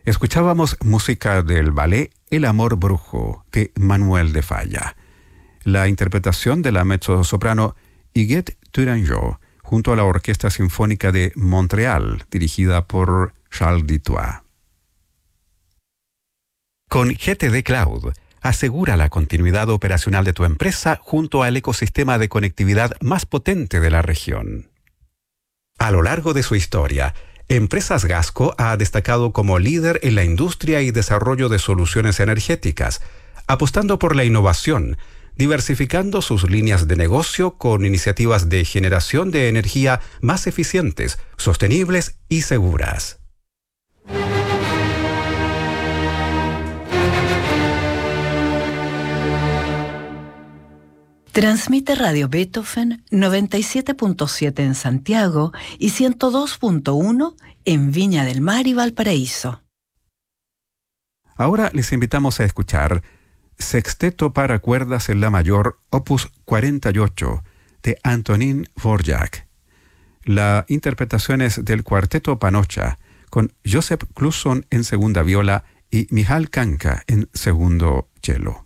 Escuchábamos música del ballet El amor brujo de Manuel de Falla. La interpretación de la mezzosoprano Huguette Tourangeau junto a la Orquesta Sinfónica de Montreal, dirigida por Charles Dutoit. Con GTD Cloud, asegura la continuidad operacional de tu empresa junto al ecosistema de conectividad más potente de la región. A lo largo de su historia, Empresas Gasco ha destacado como líder en la industria y desarrollo de soluciones energéticas, apostando por la innovación, diversificando sus líneas de negocio con iniciativas de generación de energía más eficientes, sostenibles y seguras. Transmite Radio Beethoven 97.7 en Santiago y 102.1 en Viña del Mar y Valparaíso. Ahora les invitamos a escuchar Sexteto para cuerdas en la mayor, opus 48, de Antonín Dvorak. La interpretación es del cuarteto Panocha, con Joseph Clusson en segunda viola y Michal Kanka en segundo cello.